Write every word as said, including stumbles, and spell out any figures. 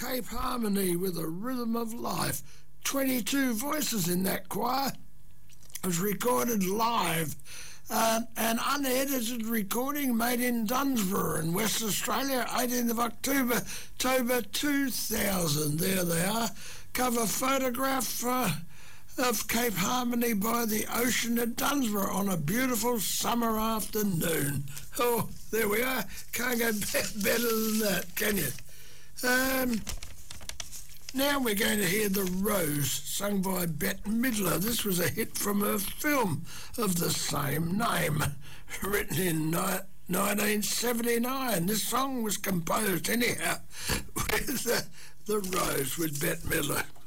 Cape Harmony with a rhythm of life. twenty-two voices in that choir. It was recorded live. Uh, an unedited recording made in Dunsborough in West Australia, eighteenth of October, October two thousand. There they are. Cover photograph uh, of Cape Harmony by the ocean at Dunsborough on a beautiful summer afternoon. Oh, there we are. Can't go be- better than that, can you? Um, now we're going to hear The Rose, sung by Bette Midler. This was a hit from her film of the same name, written in ni- nineteen seventy-nine. This song was composed anyhow with uh, The Rose with Bette Midler.